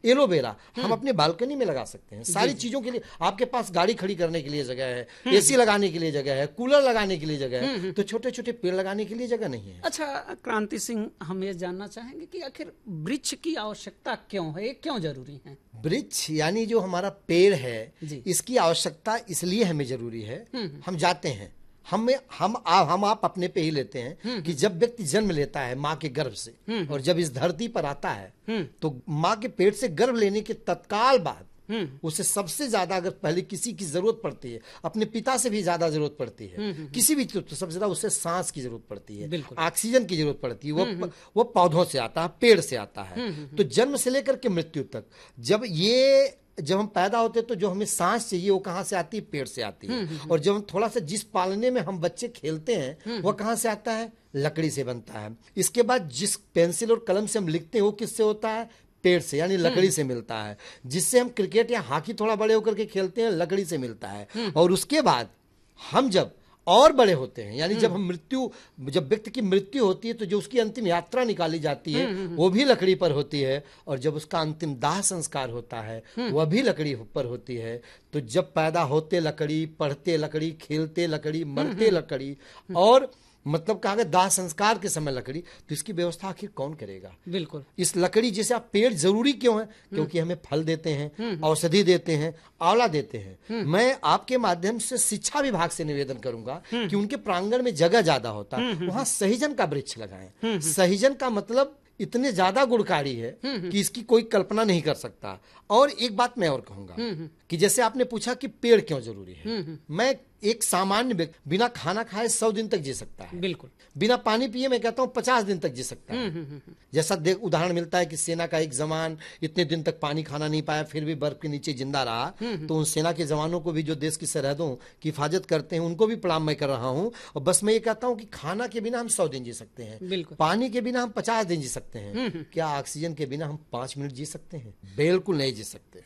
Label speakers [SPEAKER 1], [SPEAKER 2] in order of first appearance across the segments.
[SPEAKER 1] Aloe vera हम अपने balcony में लगा सकते हैं। सारी चीजों के लिए आपके पास गाड़ी खड़ी करने के लिए जगह है, एसी लगाने के लिए जगह है, कूलर लगाने के लिए जगह है, तो छोटे छोटे पेड़ लगाने के लिए जगह नहीं है।
[SPEAKER 2] अच्छा क्रांति सिंह, हम ये जानना चाहेंगे कि आखिर वृक्ष की आवश्यकता क्यों है, क्यों जरूरी है?
[SPEAKER 1] वृक्ष यानी जो हमारा पेड़ है,
[SPEAKER 2] जी।
[SPEAKER 1] इसकी आवश्यकता इसलिए हमें जरूरी है। हम जाते हैं, हम आप अपने पे ही लेते हैं कि जब व्यक्ति जन्म लेता है माँ के गर्भ से और जब इस धरती पर आता है तो माँ के पेट से गर्भ लेने के तत्काल बाद उसे सबसे ज्यादा अगर पहले किसी की जरूरत पड़ती है, अपने पिता से भी ज्यादा जरूरत पड़ती है, किसी भी तो सबसे ज्यादा उसे सांस की जरूरत पड़ती है, ऑक्सीजन की जरूरत पड़ती है। वो पौधों से आता है, पेड़ से आता है। तो जन्म से लेकर के मृत्यु तक जब हम पैदा होते हैं तो जो हमें सांस चाहिए वो कहाँ से आती है? पेड़ से आती है। और जब हम थोड़ा सा जिस पालने में हम बच्चे खेलते हैं वो कहाँ से आता है? लकड़ी से बनता है। इसके बाद जिस पेंसिल और कलम से हम लिखते हैं वो किससे होता है? पेड़ से, यानी लकड़ी से मिलता है। जिससे हम क्रिकेट या हॉकी थोड़ा बड़े होकर के खेलते हैं, लकड़ी से मिलता है। और उसके बाद हम जब और बड़े होते हैं, यानी जब व्यक्ति की मृत्यु होती है तो जो उसकी अंतिम यात्रा निकाली जाती है वो भी लकड़ी पर होती है। और जब उसका अंतिम दाह संस्कार होता है वह भी लकड़ी पर होती है। तो जब पैदा होते लकड़ी, पढ़ते लकड़ी, खेलते लकड़ी, मरते लकड़ी, और मतलब कहा गया दाह संस्कार के समय लकड़ी, तो इसकी व्यवस्था आखिर कौन करेगा?
[SPEAKER 2] बिल्कुल।
[SPEAKER 1] इस लकड़ी जैसे आप पेड़ जरूरी क्यों है? क्योंकि हमें फल देते हैं, औषधि देते हैं, आंवला देते हैं। मैं आपके माध्यम से शिक्षा विभाग से निवेदन करूंगा कि उनके प्रांगण में जगह ज्यादा होता है, वहां सहीजन का वृक्ष लगाएं। सहीजन का मतलब इतने ज्यादा गुणकारी है कि इसकी कोई कल्पना नहीं कर सकता। और एक बात मैं और कहूंगा कि जैसे आपने पूछा कि पेड़ क्यों जरूरी है, मैं एक सामान्य व्यक्ति बिना खाना खाए 100 दिन तक जी सकता है।
[SPEAKER 2] बिल्कुल।
[SPEAKER 1] बिना पानी पिए मैं कहता हूँ 50 दिन तक जी सकता है। जैसा उदाहरण मिलता है कि सेना का एक जवान इतने दिन तक पानी खाना नहीं पाया फिर भी बर्फ के नीचे जिंदा रहा, तो उन सेना के जवानों को भी जो देश की सरहदों की हिफाजत करते हैं उनको भी प्रणाम मैं कर रहा हूँ। और बस मैं ये कहता हूँ कि खाना के बिना हम 100 दिन जी सकते हैं, पानी के बिना हम 50 दिन जी सकते हैं। क्या ऑक्सीजन के बिना हम 5 मिनट जी सकते हैं? बिल्कुल नहीं जी सकते।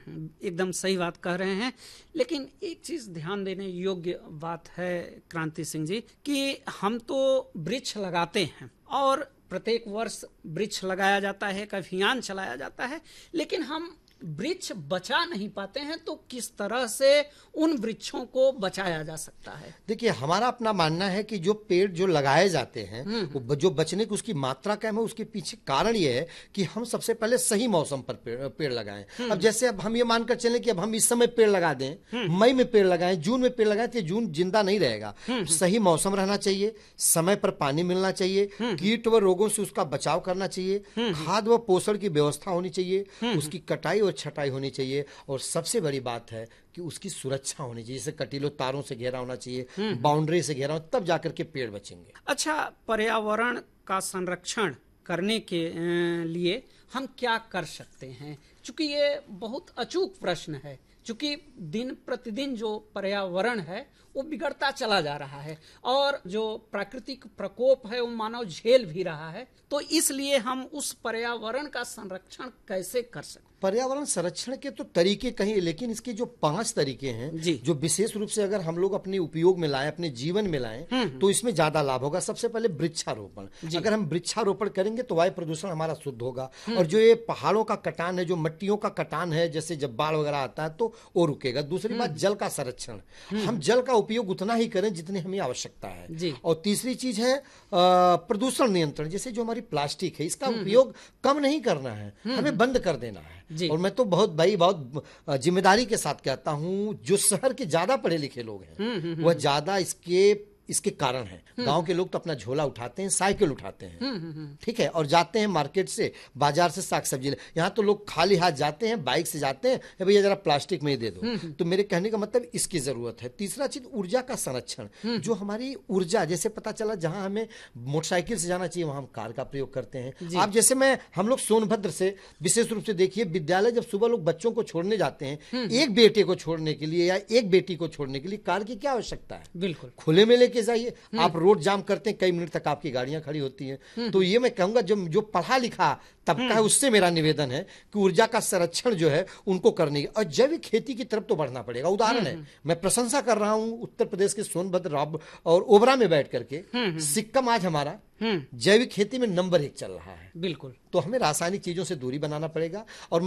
[SPEAKER 2] एकदम सही बात कह रहे हैं। लेकिन एक चीज ध्यान देने योग्य बात है क्रांति सिंह जी कि हम तो वृक्ष लगाते हैं और प्रत्येक वर्ष वृक्ष लगाया जाता है, एक अभियान चलाया जाता है, लेकिन हम वृक्ष बचा नहीं पाते हैं। तो किस तरह से उन वृक्षों को बचाया जा सकता है?
[SPEAKER 1] देखिए, हमारा अपना मानना है कि जो पेड़ जो लगाए जाते हैं वो जो बचने की उसकी मात्रा कम है, उसके पीछे कारण ये है कि हम सबसे पहले सही मौसम पर पेड़ लगाएं। अब जैसे अब हम ये मानकर चलें कि अब हम इस समय पेड़ लगा दें, मई में पेड़ लगाएं, जून में पेड़ लगाएं, तो जून जिंदा नहीं रहेगा। सही मौसम रहना चाहिए, समय पर पानी मिलना चाहिए, कीट व रोगों से उसका बचाव करना चाहिए, खाद व पोषण की व्यवस्था होनी चाहिए, उसकी कटाई और छटाई होनी चाहिए, और सबसे बड़ी बात है कि उसकी सुरक्षा होनी चाहिए। जैसे कटीले तारों से घेरा होना चाहिए, बाउंड्री से घेरा, तब जाकर के पेड़ बचेंगे।
[SPEAKER 2] अच्छा, पर्यावरण का संरक्षण करने के लिए हम क्या कर सकते हैं? चूंकि ये बहुत अचूक प्रश्न है, चूंकि दिन प्रतिदिन जो पर्यावरण है वो बिगड़ता चला जा रहा है और जो प्राकृतिक प्रकोप है वो मानव झेल भी रहा है। तो इसलिए हम उस पर्यावरण का संरक्षण कैसे कर सकते?
[SPEAKER 1] पर्यावरण संरक्षण के तो तरीके कहीं, लेकिन इसके जो 5 तरीके हैं जो विशेष रूप से अगर हम लोग अपने उपयोग में लाएं, अपने जीवन में लाएं, तो इसमें ज्यादा लाभ होगा। सबसे पहले वृक्षारोपण। अगर हम वृक्षारोपण करेंगे तो वायु प्रदूषण हमारा शुद्ध होगा, और जो ये पहाड़ों का कटान है, जो मिट्टियों का कटान है, जैसे जब बाढ़ वगैरह आता है तो वो रुकेगा। दूसरी बात, जल का संरक्षण। हम जल का उपयोग उतना ही करें जितनी हमें आवश्यकता है। और तीसरी चीज है प्रदूषण नियंत्रण। जैसे जो हमारी प्लास्टिक है, इसका उपयोग कम नहीं करना है, हमें बंद कर देना है। और मैं तो बहुत जिम्मेदारी के साथ कहता हूं, जो शहर के ज्यादा पढ़े लिखे लोग हैं वह ज्यादा इसके कारण है। गांव के लोग तो अपना झोला उठाते हैं, साइकिल उठाते हैं, ठीक है, और जाते हैं मार्केट से, बाजार से साग सब्जी। यहाँ तो लोग खाली हाथ जाते हैं, बाइक से जाते हैं, भैया जरा प्लास्टिक में ही दे दो। तो मेरे कहने का मतलब इसकी जरूरत है। तीसरा चीज, ऊर्जा का संरक्षण। जो हमारी ऊर्जा, जैसे पता चला जहां हमें मोटरसाइकिल से जाना चाहिए वहां हम कार का प्रयोग करते हैं। आप जैसे हम लोग सोनभद्र से विशेष रूप से देखिए, विद्यालय जब सुबह लोग बच्चों को छोड़ने जाते हैं, एक बेटे को छोड़ने के लिए या एक बेटी को छोड़ने के लिए कार की क्या आवश्यकता है?
[SPEAKER 2] बिल्कुल
[SPEAKER 1] खुले में लेके जाइए। आप रोड जाम करते हैं, कई मिनट तक आपकी गाड़ियां खड़ी होती हैं। तो ये मैं कहूंगा जो पढ़ा लिखा तबका है उससे मेरा निवेदन है कि ऊर्जा का संरक्षण जो है उनको करने, और जैविक खेती की तरफ तो बढ़ना पड़ेगा। उदाहरण है, मैं प्रशंसा कर रहा हूं उत्तर प्रदेश के सोनभद्र और ओबरा में बैठ करके, सिक्किम आज हमारा जैविक खेती में नंबर 1 चल रहा है।
[SPEAKER 2] बिल्कुल।
[SPEAKER 1] तो हमें रासायनिक चीजों से दूरी बनाना पड़ेगा। और